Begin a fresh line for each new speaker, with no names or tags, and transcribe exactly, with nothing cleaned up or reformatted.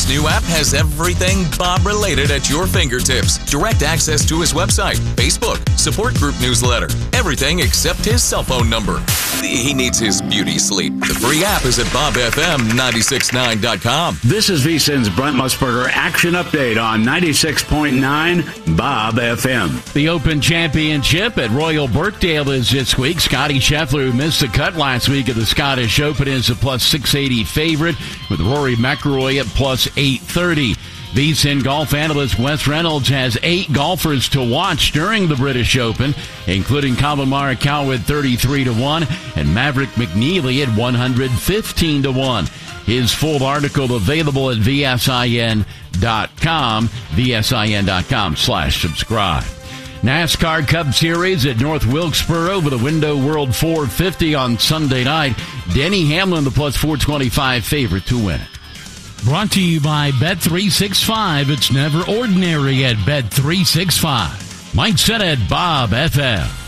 His new app has everything Bob related at your fingertips. Direct access to his website, Facebook, support group newsletter, everything except his cell phone number. He needs his beauty sleep. The free app is at bob f m nine six nine dot com.
This is VSiN's Brent Musburger Action Update on ninety-six point nine Bob F M.
The Open Championship at Royal Birkdale is this week. Scotty Scheffler, who missed the cut last week of the Scottish Open, is a plus six eighty favorite, with Rory McIlroy at plus eight thirty. VSiN golf analyst Wes Reynolds has eight golfers to watch during the British Open, including Collin Morikawa at thirty-three to one and Maverick McNeely at one hundred fifteen to one. His full article available at V S I N dot com, V S I N dot com slash subscribe. NASCAR Cup Series at North Wilkesboro with a Window World four fifty on Sunday night. Denny Hamlin, the plus four twenty-five favorite to win it.
Brought to you by Bet three sixty-five. It's never ordinary at Bet three sixty-five. Mike Sennett, Bob F M.